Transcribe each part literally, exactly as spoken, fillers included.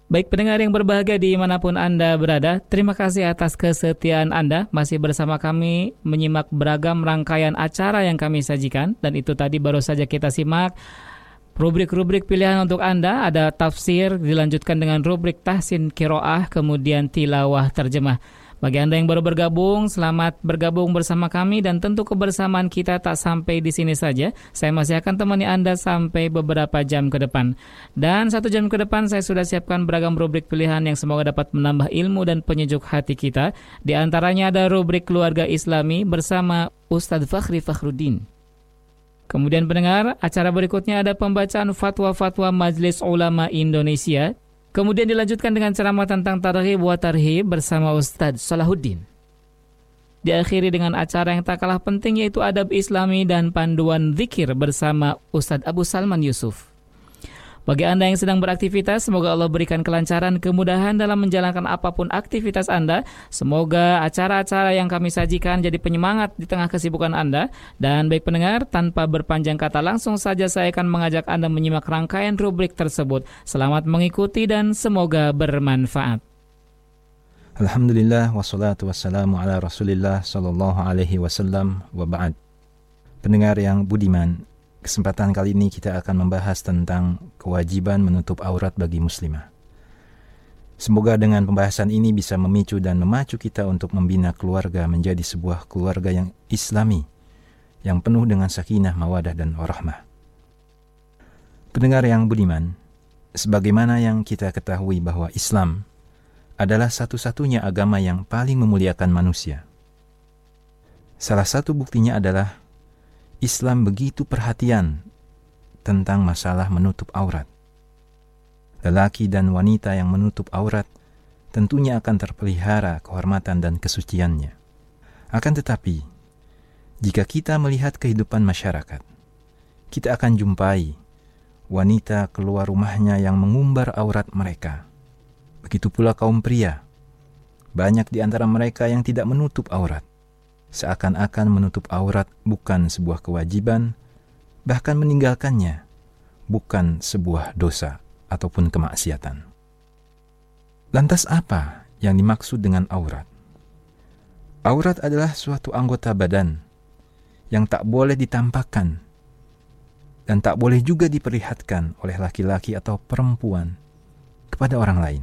Baik pendengar yang berbahagia dimanapun Anda berada, terima kasih atas kesetiaan Anda masih bersama kami menyimak beragam rangkaian acara yang kami sajikan. Dan itu tadi baru saja kita simak rubrik-rubrik pilihan untuk Anda, ada tafsir, dilanjutkan dengan rubrik tahsin kiroah, kemudian tilawah terjemah. Bagi Anda yang baru bergabung, selamat bergabung bersama kami dan tentu kebersamaan kita tak sampai di sini saja. Saya masih akan temani Anda sampai beberapa jam ke depan. Dan satu jam ke depan saya sudah siapkan beragam rubrik pilihan yang semoga dapat menambah ilmu dan penyejuk hati kita. Di antaranya ada rubrik keluarga Islami bersama Ustadz Fakhri Fakhruddin. Kemudian pendengar, acara berikutnya ada pembacaan fatwa-fatwa Majelis Ulama Indonesia. Kemudian dilanjutkan dengan ceramah tentang targhib wa tarhib bersama Ustadz Salahuddin. Diakhiri dengan acara yang tak kalah penting yaitu adab Islami dan panduan zikir bersama Ustadz Abu Salman Yusuf. Bagi Anda yang sedang beraktivitas, semoga Allah berikan kelancaran, kemudahan dalam menjalankan apapun aktivitas Anda. Semoga acara-acara yang kami sajikan jadi penyemangat di tengah kesibukan Anda. Dan baik pendengar, tanpa berpanjang kata langsung saja saya akan mengajak Anda menyimak rangkaian rubrik tersebut. Selamat mengikuti dan semoga bermanfaat. Alhamdulillah wassalatu wassalamu ala Rasulillah sallallahu alaihi wasallam wa ba'd. Pendengar yang budiman, kesempatan kali ini kita akan membahas tentang kewajiban menutup aurat bagi muslimah. Semoga dengan pembahasan ini bisa memicu dan memacu kita untuk membina keluarga menjadi sebuah keluarga yang islami, yang penuh dengan sakinah, mawadah, dan warahmah. Pendengar yang budiman, sebagaimana yang kita ketahui bahwa Islam adalah satu-satunya agama yang paling memuliakan manusia. Salah satu buktinya adalah Islam begitu perhatian tentang masalah menutup aurat. Lelaki dan wanita yang menutup aurat tentunya akan terpelihara kehormatan dan kesuciannya. Akan tetapi, jika kita melihat kehidupan masyarakat, kita akan jumpai wanita keluar rumahnya yang mengumbar aurat mereka. Begitu pula kaum pria. Banyak di antara mereka yang tidak menutup aurat. Seakan-akan menutup aurat bukan sebuah kewajiban, bahkan meninggalkannya bukan sebuah dosa ataupun kemaksiatan. Lantas apa yang dimaksud dengan aurat? Aurat adalah suatu anggota badan yang tak boleh ditampakkan dan tak boleh juga diperlihatkan oleh laki-laki atau perempuan kepada orang lain.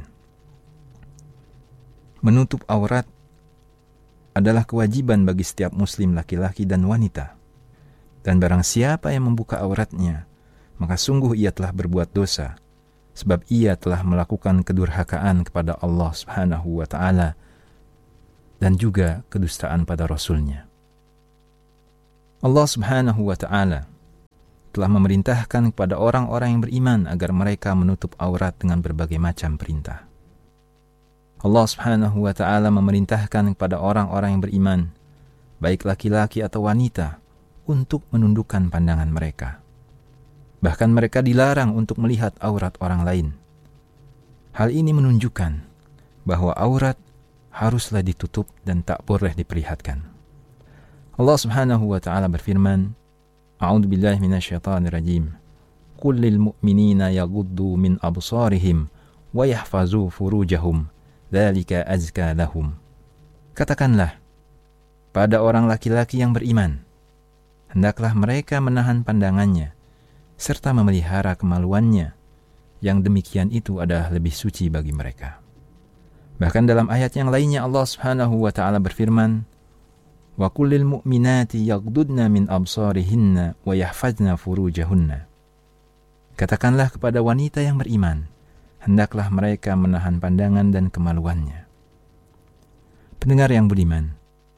Menutup aurat adalah kewajiban bagi setiap muslim laki-laki dan wanita. Dan barang siapa yang membuka auratnya, maka sungguh ia telah berbuat dosa, sebab ia telah melakukan kedurhakaan kepada Allah Subhanahu wa Ta'ala dan juga kedustaan pada Rasulnya. Allah Subhanahu wa Ta'ala telah memerintahkan kepada orang-orang yang beriman agar mereka menutup aurat dengan berbagai macam perintah. Allah Subhanahu wa Ta'ala memerintahkan kepada orang-orang yang beriman, baik laki-laki atau wanita, untuk menundukkan pandangan mereka. Bahkan mereka dilarang untuk melihat aurat orang lain. Hal ini menunjukkan bahwa aurat haruslah ditutup dan tak boleh diperlihatkan. Allah Subhanahu wa Ta'ala berfirman, A'udzu billahi minasyaitonir rajim. Qul lil mu'minina yaghuddu min absarihim wa yahfazu furujahum. Dzalika azka lahum. Katakanlah pada orang laki-laki yang beriman, hendaklah mereka menahan pandangannya serta memelihara kemaluannya, yang demikian itu adalah lebih suci bagi mereka. Bahkan dalam ayat yang lainnya Allah Subhanahu wa Ta'ala berfirman, Wa kullil mu'minati yaghdudna min absarihinna wa yahfazna furujahunna. Katakanlah kepada wanita yang beriman, hendaklah mereka menahan pandangan dan kemaluannya. Pendengar yang budiman,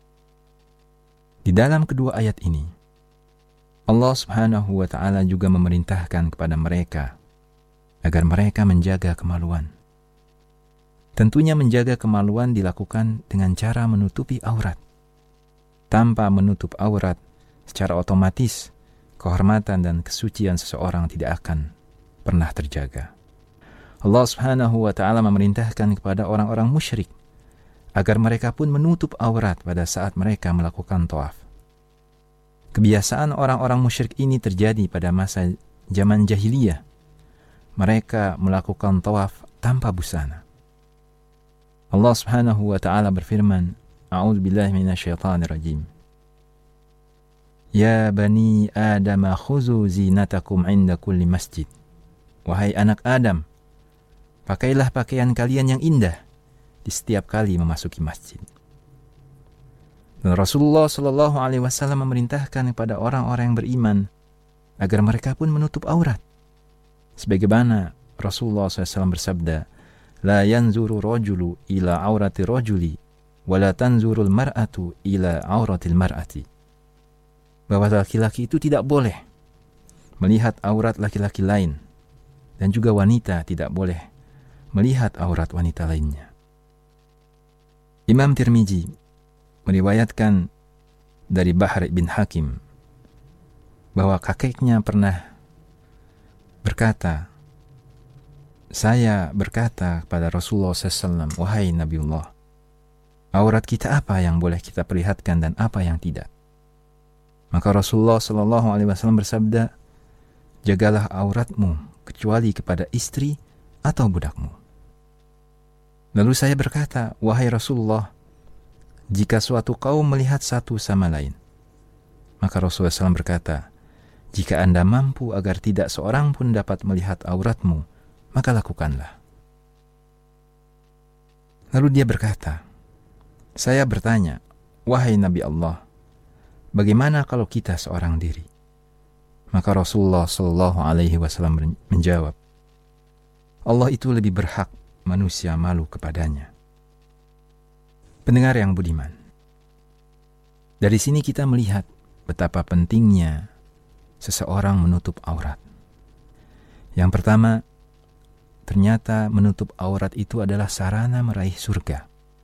di dalam kedua ayat ini, Allah Subhanahu wa Ta'ala juga memerintahkan kepada mereka agar mereka menjaga kemaluan. Tentunya menjaga kemaluan dilakukan dengan cara menutupi aurat. Tanpa menutup aurat, secara otomatis kehormatan dan kesucian seseorang tidak akan pernah terjaga. Allah Subhanahu wa Ta'ala memerintahkan kepada orang-orang musyrik agar mereka pun menutup aurat pada saat mereka melakukan tawaf. Kebiasaan orang-orang musyrik ini terjadi pada masa zaman jahiliyah. mereka melakukan tawaf tanpa busana. Allah Subhanahu wa taala berfirman, A'udzubillahi minasyaitonir rajim. Ya bani Adam khuzu zinatakum 'inda kulli masjid. Wahai anak Adam, pakailah pakaian kalian yang indah di setiap kali memasuki masjid. Dan Rasulullah Shallallahu Alaihi Wasallam memerintahkan kepada orang-orang yang beriman agar mereka pun menutup aurat. Sebagaimana Rasulullah shallallahu alaihi wasallam bersabda, La yanzuru rajulu ila aurati rajuli, wa la tanzurul mar'atu ila auratil mar'ati. Bahwa laki-laki itu tidak boleh melihat aurat laki-laki lain, dan juga wanita tidak boleh melihat aurat wanita lainnya. Imam Tirmizi meriwayatkan dari Bahr bin Hakim bahwa kakeknya pernah berkata, saya berkata kepada Rasulullah shallallahu alaihi wasallam, wahai Nabiullah, aurat kita apa yang boleh kita perlihatkan dan apa yang tidak? Maka Rasulullah shallallahu alaihi wasallam bersabda, jagalah auratmu kecuali kepada istri atau budakmu. Lalu saya berkata, wahai Rasulullah, jika suatu kaum melihat satu sama lain, maka Rasulullah shallallahu alaihi wasallam berkata, jika Anda mampu agar tidak seorang pun dapat melihat auratmu, maka lakukanlah. Lalu dia berkata, saya bertanya, wahai Nabi Allah, bagaimana kalau kita seorang diri? Maka Rasulullah shallallahu alaihi wasallam menjawab, Allah itu lebih berhak manusia malu kepadanya. Pendengar yang budiman, dari sini kita melihat betapa pentingnya seseorang menutup aurat. Yang pertama, ternyata menutup aurat itu adalah sarana meraih surga.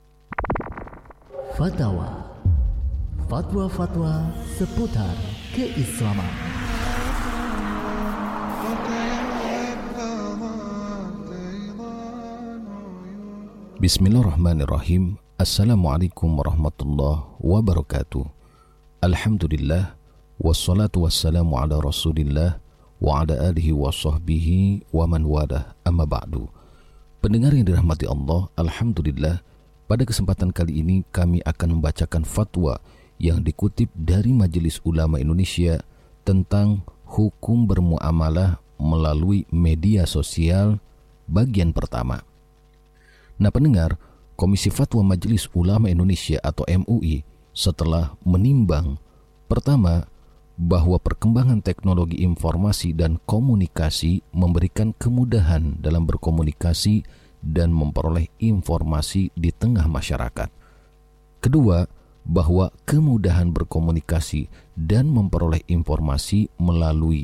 Fatwa, fatwa-fatwa seputar keislaman. Bismillahirrahmanirrahim. Assalamualaikum warahmatullahi wabarakatuh. Alhamdulillah, wassalatu wassalamu ala rasulillah wa ala alihi wa sahbihi wa man wadah, amma ba'du. Pendengar yang dirahmati Allah, alhamdulillah, pada kesempatan kali ini kami akan membacakan fatwa yang dikutip dari Majelis Ulama Indonesia tentang hukum bermuamalah melalui media sosial bagian pertama. Nah pendengar, Komisi Fatwa Majelis Ulama Indonesia atau M U I setelah menimbang pertama, bahwa perkembangan teknologi informasi dan komunikasi memberikan kemudahan dalam berkomunikasi dan memperoleh informasi di tengah masyarakat. Kedua, bahwa kemudahan berkomunikasi dan memperoleh informasi melalui